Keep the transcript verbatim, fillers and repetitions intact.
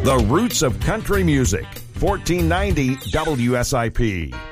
The Roots of Country Music, fourteen ninety W S I P.